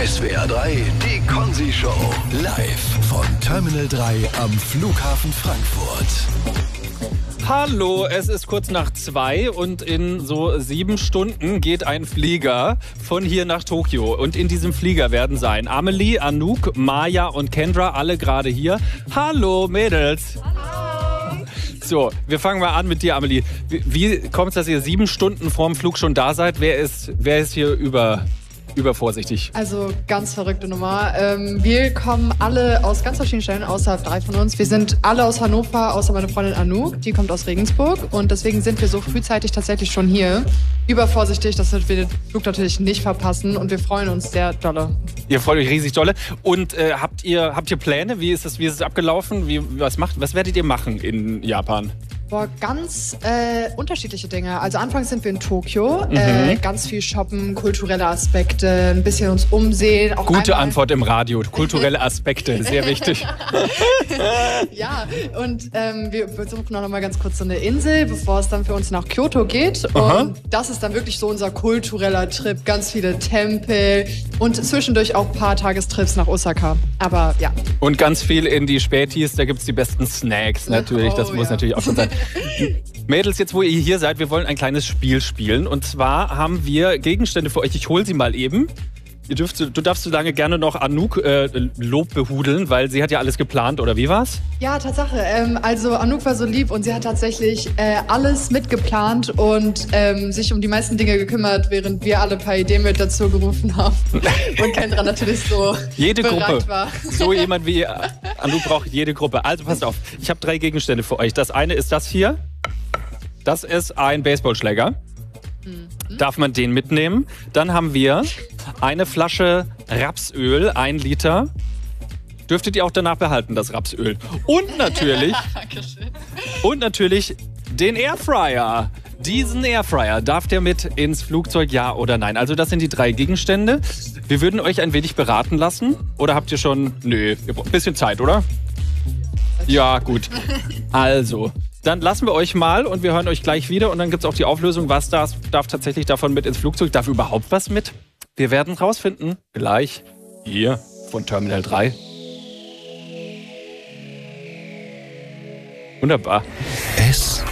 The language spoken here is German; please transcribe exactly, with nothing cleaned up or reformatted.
S W R drei, die Konzi-Show. Live von Terminal drei am Flughafen Frankfurt. Hallo, es ist kurz nach zwei und in so sieben Stunden geht ein Flieger von hier nach Tokio. Und in diesem Flieger werden sein Amelie, Anouk, Maya und Kendra, alle gerade hier. Hallo, Mädels. Hallo. So, wir fangen mal an mit dir, Amelie. Wie, wie kommt es, dass ihr sieben Stunden vorm Flug schon da seid? Wer ist, wer ist hier über... übervorsichtig? Also ganz verrückte Nummer. Ähm, wir kommen alle aus ganz verschiedenen Stellen, außer drei von uns. Wir sind alle aus Hannover, außer meine Freundin Anouk, die kommt aus Regensburg. Und deswegen sind wir so frühzeitig tatsächlich schon hier. Übervorsichtig, dass wir den Flug natürlich nicht verpassen. Und wir freuen uns sehr dolle. Ihr freut euch riesig dolle. Und äh, habt ihr habt ihr Pläne? Wie ist es, wie ist es abgelaufen? Wie, was, macht, was werdet ihr machen in Japan? Boah, ganz äh, unterschiedliche Dinge. Also anfangs sind wir in Tokio, Mhm. äh, ganz viel shoppen, kulturelle Aspekte, ein bisschen uns umsehen. Auch Gute einmal Antwort im Radio. Kulturelle Aspekte, sehr wichtig. Ja, und ähm, wir besuchen auch noch mal ganz kurz so eine Insel, bevor es dann für uns nach Kyoto geht. Aha. Und das ist dann wirklich so unser kultureller Trip. Ganz viele Tempel und zwischendurch auch ein paar Tagestrips nach Osaka. Aber ja. Und ganz viel in die Spätis, da gibt es die besten Snacks natürlich. Das Oh, muss ja. natürlich auch schon sein. Mädels, jetzt wo ihr hier seid, wir wollen ein kleines Spiel spielen. Und zwar haben wir Gegenstände für euch. Ich hole sie mal eben. Ihr dürft, du darfst so lange gerne noch Anouk äh, Lob behudeln, weil sie hat ja alles geplant, oder wie war's? Ja, Tatsache. Ähm, also Anouk war so lieb und sie hat tatsächlich äh, alles mitgeplant und ähm, sich um die meisten Dinge gekümmert, während wir alle ein paar Ideen mit dazu gerufen haben. Und Kendra natürlich so Jede bereit Gruppe. war. So jemand wie Anouk braucht jede Gruppe. Also passt auf, ich habe drei Gegenstände für euch. Das eine ist das hier. Das ist ein Baseballschläger. Mhm. Darf man den mitnehmen? Dann haben wir eine Flasche Rapsöl, ein Liter. Dürftet ihr auch danach behalten, das Rapsöl. Und natürlich, und natürlich den Airfryer. Diesen Airfryer, darf der mit ins Flugzeug, ja oder nein? Also das sind die drei Gegenstände. Wir würden euch ein wenig beraten lassen. Oder habt ihr schon... Nö, ihr braucht ein bisschen Zeit, oder? Ja, gut. Also, dann lassen wir euch mal und wir hören euch gleich wieder. Und dann gibt es auch die Auflösung, was darf, darf tatsächlich davon mit ins Flugzeug. Darf überhaupt was mit? Wir werden rausfinden. Gleich hier von Terminal drei. Wunderbar. S